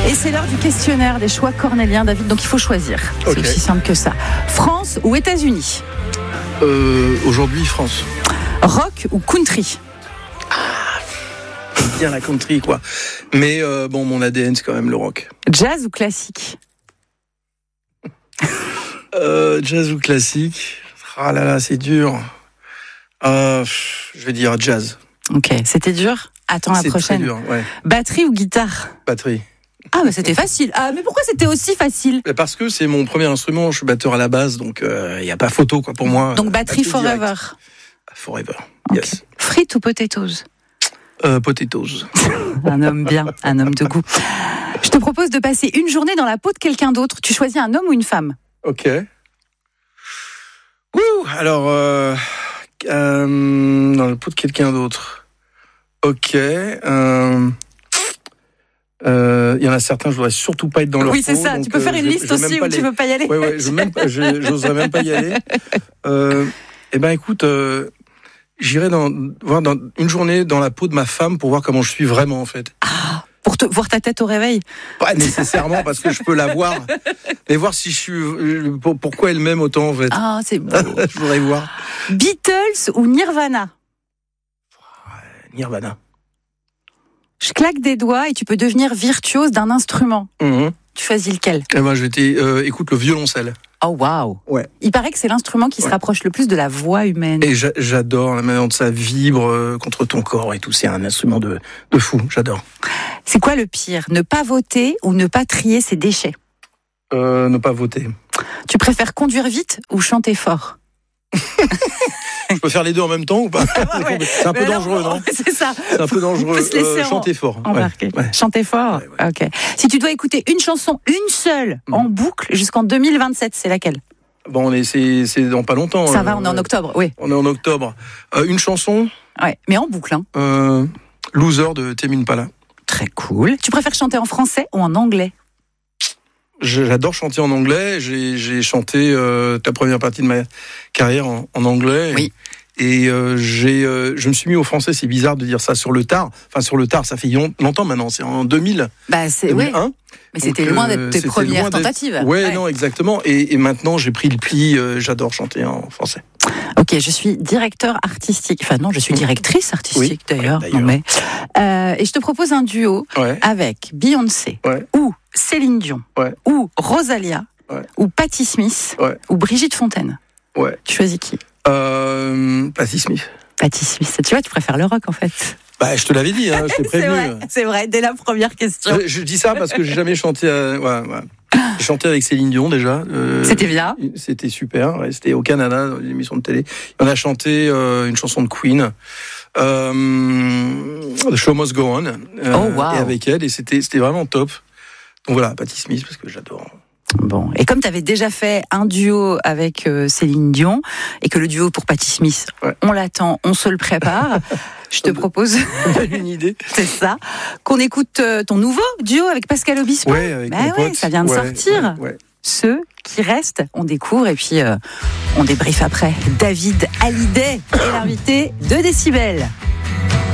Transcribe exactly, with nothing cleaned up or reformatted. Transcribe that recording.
Et c'est l'heure du questionnaire des choix cornéliens, David, donc il faut choisir. C'est okay. aussi simple que ça. France ou États-Unis? euh, Aujourd'hui, France. Rock ou country? Ah, bien la country, quoi. Mais euh, bon, mon A D N, c'est quand même le rock. Jazz ou classique? euh, Jazz ou classique? Ah là là, c'est dur. Euh, je vais dire jazz. Ok, c'était dur? Attends la c'est prochaine. Très dur, ouais. Batterie ou guitare? Batterie. Ah, bah c'était facile. Ah, mais pourquoi c'était aussi facile? Parce que c'est mon premier instrument, je suis batteur à la base, donc il euh, n'y a pas photo, quoi, pour moi. Donc batterie forever. Direct. Forever, okay. Yes. Frites ou potatoes? euh, Potatoes. Un homme bien, un homme de goût. Je te propose de passer une journée dans la peau de quelqu'un d'autre. Tu choisis un homme ou une femme? Ok. Ouh, alors, euh, euh, dans la peau de quelqu'un d'autre. Ok. Euh, euh, il y en a certains, je voudrais surtout pas être dans leur oui, peau. c'est ça. Donc, tu peux faire euh, une je, liste je aussi où les... tu veux pas y aller. Ouais, ouais, je même pas, je, j'oserais même pas y aller. Euh, eh ben, écoute, euh, j'irai dans, voir dans une journée dans la peau de ma femme pour voir comment je suis vraiment, en fait. Ah, pour te, voir ta tête au réveil? Pas nécessairement, parce que je peux la voir, mais voir si je suis, pourquoi elle m'aime autant, en fait. Ah, c'est beau. Je voudrais voir. Beatles ou Nirvana? Nirvana. Je claque des doigts et tu peux devenir virtuose d'un instrument. Mmh. Tu choisis lequel? Eh ben, je vais euh, écoute le violoncelle. Oh waouh. Ouais. Il paraît que c'est l'instrument qui ouais. se rapproche le plus de la voix humaine. Et j'a- j'adore la manière dont ça vibre euh, contre ton corps et tout. C'est un instrument de, de fou. J'adore. C'est quoi le pire? Ne pas voter ou ne pas trier ses déchets? Euh, ne pas voter. Tu préfères conduire vite ou chanter fort? Je peux faire les deux en même temps ou pas? Ah ouais. C'est un peu Mais dangereux, non, non? C'est ça. C'est un peu dangereux. Faut se laisser Euh, en- chanter fort. Embarquer. Ouais. Ouais. Chanter fort. Ouais, ouais. Ok. Si tu dois écouter une chanson, une seule, Mmh. en boucle jusqu'en deux mille vingt-sept, c'est laquelle? Bon, on est, c'est, c'est dans pas longtemps. Ça euh, va, on est en octobre, oui. On est en octobre. Euh, une chanson, Ouais. Mais en boucle, hein. euh, Loser de Tame Impala. Très cool. Tu préfères chanter en français ou en anglais? J'adore chanter en anglais. J'ai, j'ai chanté euh, la première partie de ma carrière en, en anglais. Oui. Et euh, j'ai, euh, je me suis mis au français. C'est bizarre de dire ça sur le tard. Enfin, sur le tard, ça fait longtemps maintenant. C'est en deux mille. Bah, c'est, deux mille ouais. un. Mais c'était Donc, loin euh, d'être tes c'était premières loin d'être- tentatives. Ouais, Ouais. non, exactement. Et, et maintenant, j'ai pris le pli. Euh, j'adore chanter en français. Ok, je suis directeur artistique. Enfin non, je suis directrice artistique Oui, d'ailleurs. ouais, d'ailleurs. Non, mais, euh, et je te propose un duo Ouais. avec Beyoncé Ouais. ou Céline Dion Ouais. ou Rosalia Ouais. ou Patti Smith Ouais. ou Brigitte Fontaine. Ouais. Tu choisis qui? Euh, Patti Smith. Patti Smith. Tu vois, tu préfères le rock en fait. Bah, je te l'avais dit. Hein, je t'ai C'est prévenu. vrai, c'est vrai. Dès la première question. Je, je dis ça parce que j'ai jamais chanté. À, ouais, ouais. J'ai chanté avec Céline Dion déjà. Euh, C'était bien. C'était super. Ouais, c'était au Canada, dans une émission de télé. On a chanté euh, une chanson de Queen, euh, The Show Must Go On, euh, Oh, wow. et avec elle, et c'était c'était vraiment top. Donc voilà, Patti Smith parce que j'adore. Bon, et comme tu avais déjà fait un duo avec euh, Céline Dion et que le duo pour Patti Smith, Ouais. on l'attend, on se le prépare. Je te propose, Une idée. c'est ça, qu'on écoute euh, ton nouveau duo avec Pascal Obispo. Ouais, avec Bah mon ouais, pote. ça vient de Ouais, sortir. ouais, ouais. Ceux qui restent, on découvre et puis euh, on débriefe après. David Hallyday est l'invité de Décibel.